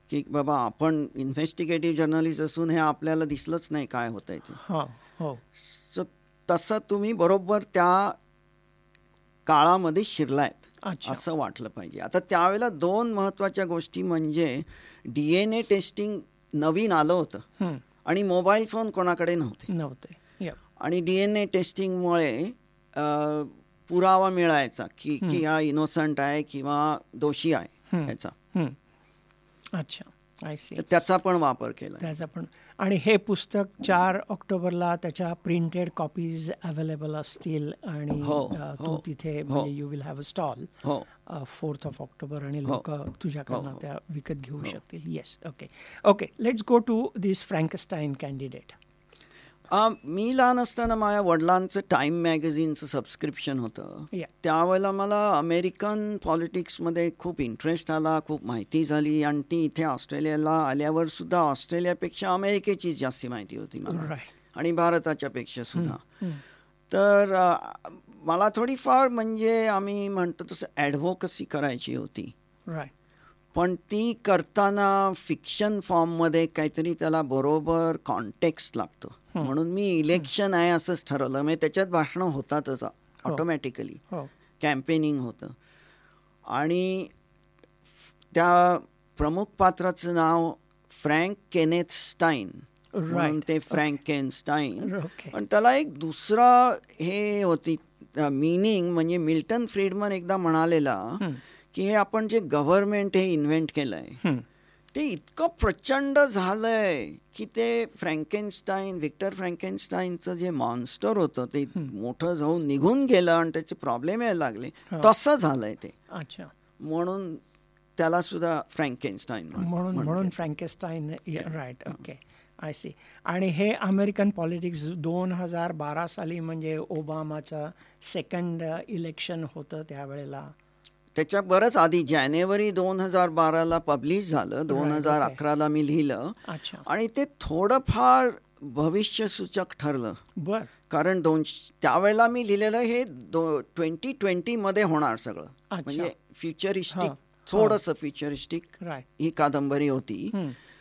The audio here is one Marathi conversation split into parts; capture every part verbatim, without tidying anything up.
की बाबा आपण इन्व्हेस्टिगेटिव्ह जर्नलिस्ट असून हे आपल्याला दिसलंच नाही काय होतंय ते. हो. सो तसं तुम्ही बरोबर त्या काळामध्ये शिरलायत असं वाटलं पाहिजे. आता त्यावेळेला दोन महत्त्वाच्या गोष्टी म्हणजे डी एन ए टेस्टिंग नवीन आलं होतं आणि मोबाईल फोन कोणाकडे नव्हते नव्हते आणि डी एन ए टेस्टिंगमुळे पुरावा मिळायचा की की हा इनोसंट आहे किंवा दोषी आहे ह्याचा. अच्छा, आय सी. त्याचा पण वापर केला त्याचा पण. आणि हे पुस्तक चार ऑक्टोबरला त्याच्या प्रिंटेड कॉपीज अवेलेबल असतील आणि तू तिथे you will have a stall fourth of October आणि लोक तुझ्याकडनं त्या विकत घेऊ शकतील. Yes, okay okay let's go to this फ्रँकेस्टाईन candidate. मी लहान असताना माझ्या वडिलांचं टाईम मॅगझिनचं सबस्क्रिप्शन होतं. त्यावेळेला मला अमेरिकन पॉलिटिक्समध्ये खूप इंटरेस्ट आला, खूप माहिती झाली आणि ती इथे ऑस्ट्रेलियाला आल्यावर सुद्धा ऑस्ट्रेलियापेक्षा अमेरिकेची जास्ती माहिती होती मला आणि भारताच्या पेक्षा सुद्धा. तर मला थोडीफार म्हणजे आम्ही म्हणतो तसं ॲडव्होकसी करायची होती. पण ती करताना फिक्शन फॉर्ममध्ये काहीतरी त्याला बरोबर कॉन्टेक्स्ट लागतो. म्हणून मी इलेक्शन आहे असंच ठरवलं. म्हणजे त्याच्यात भाषणं होतातच ऑटोमॅटिकली, कॅम्पेनिंग होतं आणि त्या प्रमुख पात्राचं नाव फ्रँक केनेथ स्टाईन म्हणून ते फ्रँकेनस्टाईन. पण त्याला एक दुसरा हे होती मिनिंग म्हणजे मिल्टन फ्रीडमन एकदा म्हणालेला की हे आपण जे गव्हर्नमेंट हे इन्व्हेंट केलंय ते इतकं प्रचंड झालंय की ते फ्रँकेनस्टाईन व्हिक्टर फ्रँकेनस्टाईनचं जे मॉन्स्टर होतं ते मोठं जाऊन निघून गेलं आणि त्याचे प्रॉब्लेम यायला लागले. तसं झालंय ते. अच्छा, म्हणून त्याला सुद्धा फ्रँकेनस्टाईन म्हणून म्हणून फ्रँकेनस्टाईन. Right, okay, I C. आणि हे अमेरिकन पॉलिटिक्स दोन हजार बारा साली म्हणजे ओबामाचं सेकंड इलेक्शन होतं त्यावेळेला. त्याच्या बरंच आधी जानेवारी दोन हजार बाराला पब्लिश झालं. दोन हजार अकराला मी लिहिलं आणि ते थोडंफार भविष्यसूचक ठरलं. बर. कारण दोन त्यावेळेला मी लिहिलेलं हे ट्वेंटी ट्वेंटी मध्ये होणार सगळं. म्हणजे फ्युचरिस्टिक, थोडंसं फ्युचरिस्टिक ही कादंबरी होती.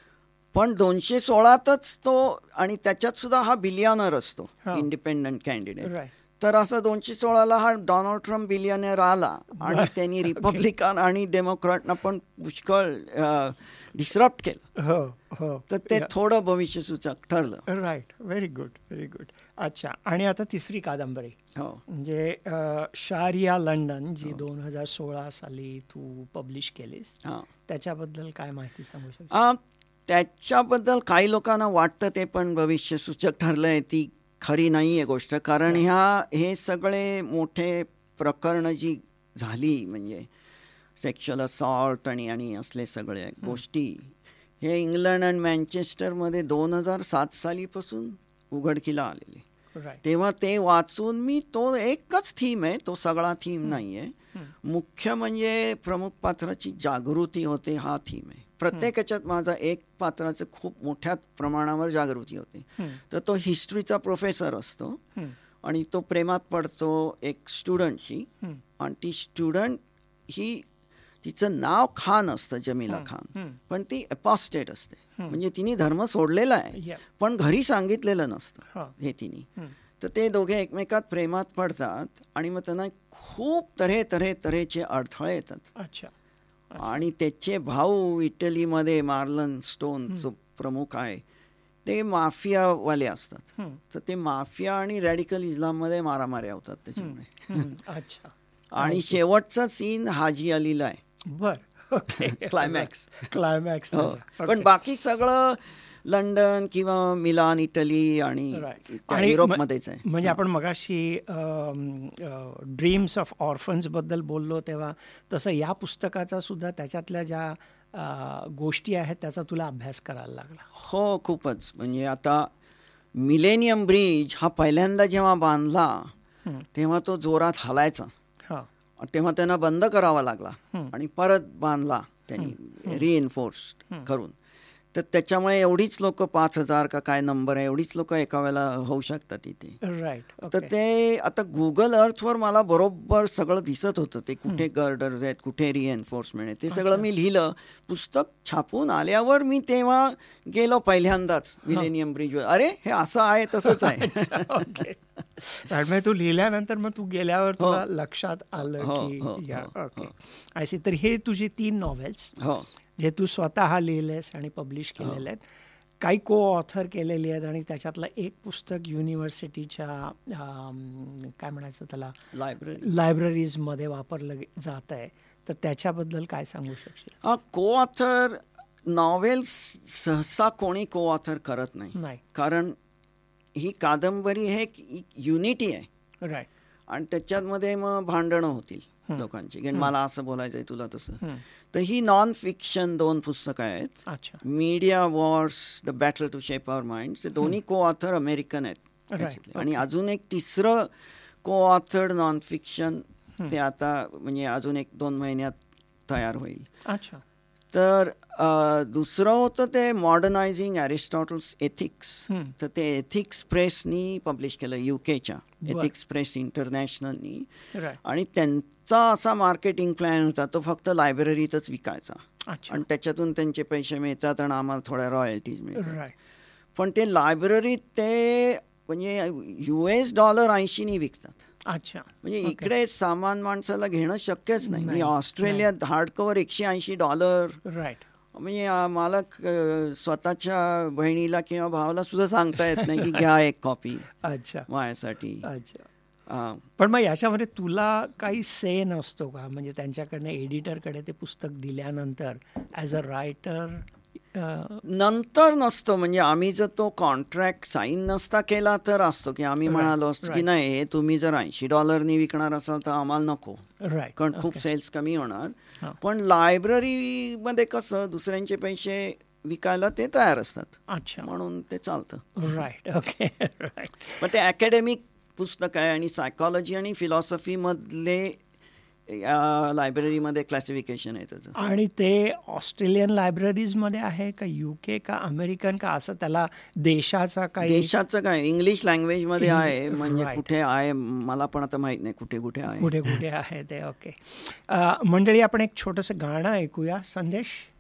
पण दोनशे सोळातच तो आणि त्याच्यात सुद्धा हा बिलियनर असतो, इंडिपेंडंट कॅन्डिडेट. तर असं दोनशे सोळाला हा डोनाल्ड ट्रम्प बिलियनर आला आणि त्यांनी रिपब्लिकन आणि डेमोक्रॅटना पण पुष्कळ डिस्टर्ब केलं. तर ते थोडं भविष्यसूचक ठरलं. Right, very good, very good. अच्छा, आणि आता तिसरी कादंबरी म्हणजे शारिया लंडन जी दोन हजार सोळा साली तू पब्लिश केलीस, त्याच्याबद्दल काय माहिती सांगू शकतो? त्याच्याबद्दल काही लोकांना वाटतं ते पण भविष्यसूचक ठरलंय. ती खरी नाही आहे गोष्ट. कारण ह्या हे सगळे मोठे प्रकरणं जी झाली म्हणजे सेक्शुअल असॉल्ट आणि आणि असले सगळे गोष्टी हे इंग्लंड आणि मँचेस्टरमध्ये दोन हजार सात सालीपासून उघडकीला आलेले. तेव्हा ते वाचून मी तो एकच थीम आहे, तो सगळा थीम नाही आहे. मुख्य म्हणजे प्रमुख पात्राची जागृती होते हा थीम आहे. प्रत्येक याच्यात माझा एक पात्राचं खूप मोठ्या प्रमाणावर जागृती होते. तर तो हिस्ट्रीचा प्रोफेसर असतो आणि तो प्रेमात पडतो एक स्टुडंटशी आणि ती स्टुडंट ही तिचं नाव खान असतं, जमीला खान, पण ती अपोस्टेट असते. म्हणजे तिने धर्म सोडलेला आहे पण घरी सांगितलेलं नसतं हे तिने. तर ते दोघे एकमेकात प्रेमात पडतात आणि मग त्यांना खूप तऱ्हे तऱ्हे तऱ्हेचे अडथळे येतात. अच्छा. आणि त्याचे भाऊ इटलीमध्ये मार्लन स्टोन जो प्रमुख आहे ते माफियावाले असतात. तर ते माफिया आणि रॅडिकल इस्लाममध्ये मारामाऱ्या होतात त्याच्यामुळे. अच्छा. आणि शेवटचा सीन हाजी अलीला आहे. बर. Climax climax. पण बाकी सगळं लंडन किंवा मिलान इटली आणि युरोपमध्येच आहे. म्हणजे आपण मगाशी ड्रीम्स ऑफ ऑर्फन्स बद्दल बोललो तेव्हा तसं या पुस्तकाचा सुद्धा त्याच्यातल्या ज्या गोष्टी आहेत त्याचा तुला अभ्यास करायला लागला. हो, खूपच. म्हणजे आता मिलेनियम ब्रिज हा पहिल्यांदा जेव्हा बांधला तेव्हा तो जोरात हलायचा. तेव्हा त्यांना बंद करावा लागला आणि परत बांधला त्यांनी रिइन्फोर्स करून. तर त्याच्यामुळे एवढीच लोक पाच हजार का काय नंबर आहे एवढीच लोक एका वेळेला होऊ शकतात इथे. राईट. तर ते आता गुगल अर्थवर मला बरोबर सगळं दिसत होतं ते कुठे गर्डर्स आहेत कुठे रिएन्फोर्समेंट आहे ते सगळं मी लिहिलं. पुस्तक छापून आल्यावर मी तेव्हा गेलो पहिल्यांदाच मिलेनियम ब्रिजवर, अरे हे असं आहे तसंच आहे. ओके. म्हणजे तू लिहिल्यानंतर मग तू गेल्यावर तुला लक्षात आलं की ओके आय सी. तर हे तुझे तीन नॉव्हेल्स जे तू स्वतः लिहिलेस आणि पब्लिश केलेले आहेत, काही को ऑथर केलेली आहेत आणि त्याच्यातलं एक पुस्तक युनिव्हर्सिटीच्या काय म्हणायचं त्याला लायब्ररी लायब्ररीजमध्ये वापरलं जात आहे, तर त्याच्याबद्दल काय सांगू शकशील? को ऑथर नॉव्हेल्स सहसा कोणी को ऑथर करत नाही, कारण ही कादंबरी हे युनिटी आहे. राईट. आणि त्याच्यामध्ये मग भांडणं होतील लोकांची, कारण मला असं बोलायचंय तुला तसं. तर ही नॉन फिक्शन दोन पुस्तकं आहेत. Media Wars, the battle to shape our minds, हे दोन्ही को ऑथर अमेरिकन आहेत. आणि अजून एक तिसरं को ऑथर्ड नॉन फिक्शन ते आता म्हणजे अजून एक दोन महिन्यात तयार होईल. अच्छा. तर दुसरं होतं ते मॉडर्नायझिंग एरिस्टॉटल्स एथिक्स. तर ते एथिक्स प्रेसनी पब्लिश केलं, युकेच्या एथिक्स प्रेस इंटरनॅशनलनी. आणि त्यांचा असा मार्केटिंग प्लॅन होता तो फक्त लायब्ररीतच विकायचा आणि त्याच्यातून त्यांचे पैसे मिळतात आणि आम्हाला थोड्या रॉयल्टीज मिळतात. पण ते लायब्ररीत ते म्हणजे युएस डॉलर ऐंशीनी विकतात. अच्छा. म्हणजे इकडे सामान माणसाला घेणं शक्यच नाही. म्हणजे ऑस्ट्रेलियात हार्ड कव्हर एकशे ऐंशी डॉलर. राईट. म्हणजे मला स्वतःच्या बहिणीला किंवा भावाला सुद्धा सांगता येत नाही की घ्या एक कॉपी. अच्छा. माझ्यासाठी. अच्छा. पण मग याच्यामध्ये तुला काही से नसतो का, म्हणजे त्यांच्याकडनं एडिटरकडे ते पुस्तक दिल्यानंतर ॲज अ रायटर? नंतर नसतो, म्हणजे आम्ही जर तो कॉन्ट्रॅक्ट साईन नसता केला तर असतो की आम्ही म्हणालो असतो की नाही हे तुम्ही जर ऐंशी डॉलरनी विकणार असाल तर आम्हाला नको, कारण खूप सेल्स कमी होणार. पण लायब्ररीमध्ये कसं दुसऱ्यांचे पैसे विकायला ते तयार असतात. अच्छा. म्हणून ते चालतं. राईट. ओके. राईट. पण ते अकॅडमिक पुस्तक आहे आणि सायकॉलॉजी आणि फिलॉसॉफी मधले लायब्ररीमध्ये क्लासिफिकेशन आहे त्याचं. आणि ते ऑस्ट्रेलियन लायब्ररीजमध्ये आहे का युके का अमेरिकन का, असं त्याला देशाचा काही? देशाचं काय इंग्लिश लँग्वेजमध्ये आहे, म्हणजे कुठे आहे मला पण आता माहित नाही कुठे कुठे आहे कुठे कुठे आहे ते. ओके. मंडळी, आपण एक छोटंसं गाणं ऐकूया. संदेश.